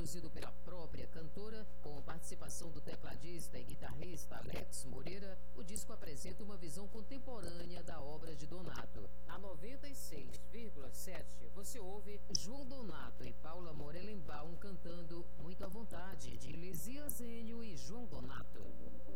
produzido pela própria cantora, com participação do tecladista e guitarrista Alex Moreira, o disco apresenta uma visão contemporânea da obra de Donato. Na 96,7 você ouve João Donato e Paula Morelenbaum cantando Muito à Vontade, de Lesias Enio e João Donato.